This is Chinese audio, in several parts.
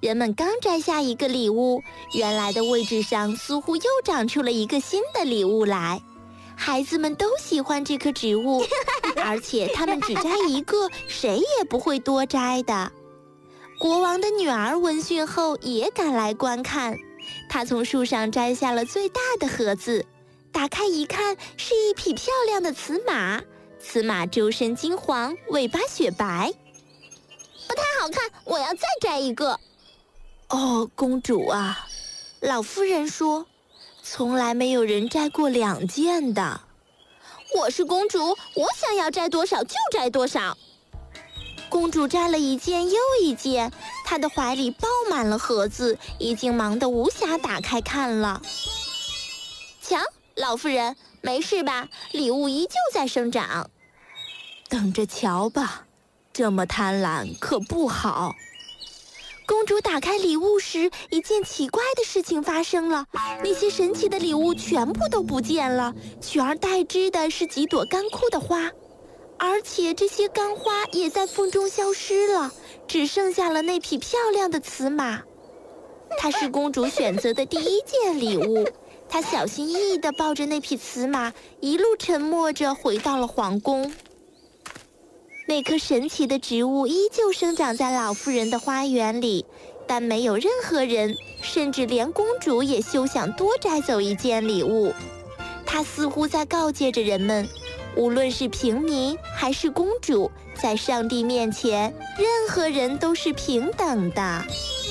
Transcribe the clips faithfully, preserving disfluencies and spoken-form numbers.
人们刚摘下一个礼物，原来的位置上似乎又长出了一个新的礼物来。孩子们都喜欢这棵植物，而且他们只摘一个，谁也不会多摘的。国王的女儿闻讯后也赶来观看，她从树上摘下了最大的盒子，打开一看，是一匹漂亮的雌马。雌马周身金黄，尾巴雪白。不太好看，我要再摘一个。哦，公主啊，老妇人说，从来没有人摘过两件的。我是公主，我想要摘多少就摘多少。公主摘了一件又一件，她的怀里抱满了盒子，已经忙得无暇打开看了。瞧，老妇人，没事吧？礼物依旧在生长。等着瞧吧，这么贪婪可不好。公主打开礼物时，一件奇怪的事情发生了，那些神奇的礼物全部都不见了，取而代之的是几朵干枯的花，而且这些干花也在风中消失了，只剩下了那匹漂亮的雌马。它是公主选择的第一件礼物，她小心翼翼地抱着那匹雌马，一路沉默着回到了皇宫。那棵神奇的植物依旧生长在老妇人的花园里，但没有任何人，甚至连公主也休想多摘走一件礼物。她似乎在告诫着人们，无论是平民还是公主，在上帝面前，任何人都是平等的。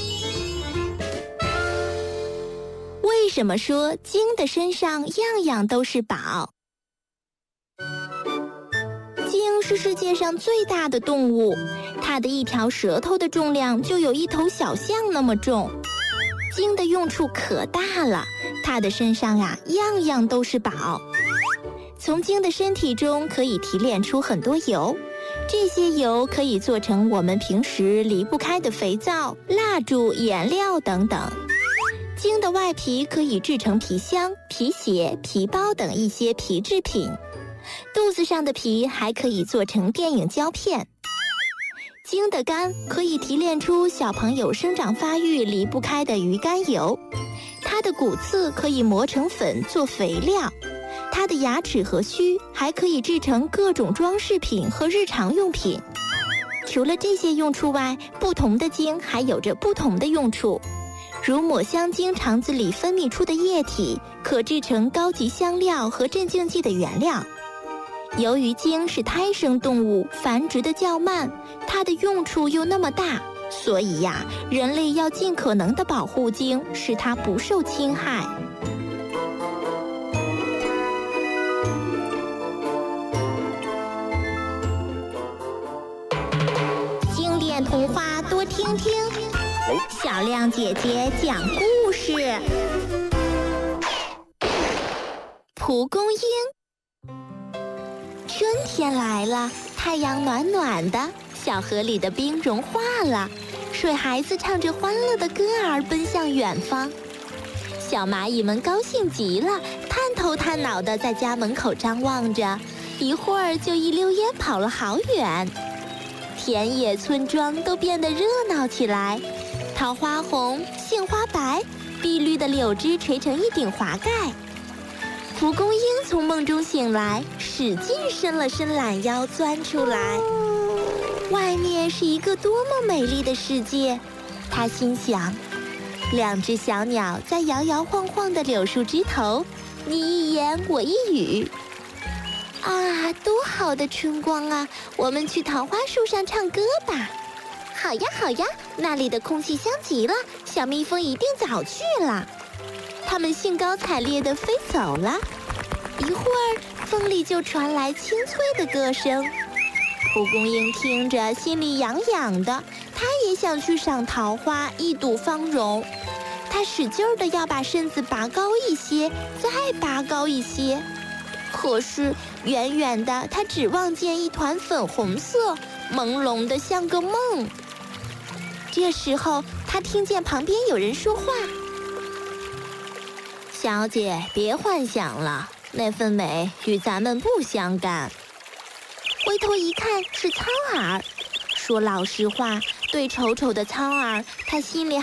为什么说鲸的身上样样都是宝？鲸是世界上最大的动物，它的一条舌头的重量就有一头小象那么重。鲸的用处可大了，它的身上呀，样样都是宝。从鲸的身体中可以提炼出很多油，这些油可以做成我们平时离不开的肥皂、蜡烛、颜料等等。鲸的外皮可以制成皮箱、皮鞋、皮包等一些皮制品。肚子上的皮还可以做成电影胶片。鲸的肝可以提炼出小朋友生长发育离不开的鱼肝油，它的骨刺可以磨成粉做肥料，它的牙齿和须还可以制成各种装饰品和日常用品。除了这些用处外，不同的鲸还有着不同的用处，如抹香鲸肠子里分泌出的液体可制成高级香料和镇静剂的原料。由于鲸是胎生动物，繁殖的较慢，它的用处又那么大，所以呀，人类要尽可能地保护鲸，使它不受侵害。经典童话多听听，小亮姐姐讲故事。蒲公英。春天来了，太阳暖暖的，小河里的冰融化了，水孩子唱着欢乐的歌儿奔向远方。小蚂蚁们高兴极了，探头探脑地在家门口张望着，一会儿就一溜烟跑了好远。田野村庄都变得热闹起来，桃花红，杏花白，碧绿的柳枝垂成一顶华盖。蒲公英从梦中醒来，使劲伸了伸懒腰，钻出来。外面是一个多么美丽的世界，他心想。两只小鸟在摇摇晃晃的柳树枝头，你一言我一语。啊，多好的春光啊！我们去桃花树上唱歌吧。好呀，好呀，那里的空气香极了，小蜜蜂一定早去了。它们兴高采烈地飞走了，一会儿风里就传来清脆的歌声。蒲公英听着心里痒痒的，它也想去赏桃花，一睹芳容。它使劲地要把身子拔高一些，再拔高一些。可是远远的，它只望见一团粉红色，朦胧的像个梦。这时候，它听见旁边有人说话。小姐，别幻想了，那份美与咱们不相干。回头一看，是苍耳。说老实话，对丑丑的苍耳，他心里